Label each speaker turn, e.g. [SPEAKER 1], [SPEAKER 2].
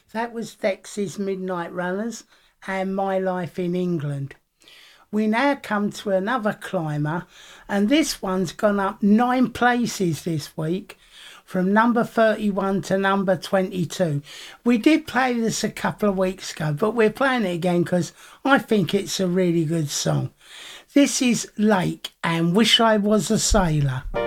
[SPEAKER 1] That was Dex's Midnight Runners and My Life in England. We now come to another climber, and this one's gone up 9 places this week, from number 31 to number 22. We did play this a couple of weeks ago, but we're playing it again because I think it's a really good song. This is Lake and Wish I Was a Sailor.